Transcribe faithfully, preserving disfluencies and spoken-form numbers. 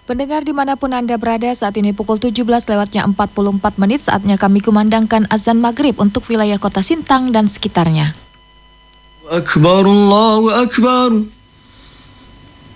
Pendengar dimanapun Anda berada, saat ini pukul tujuh belas lewatnya empat puluh empat menit, saatnya kami kumandangkan azan maghrib untuk wilayah kota Sintang dan sekitarnya. Akbar, Allahu Akbar.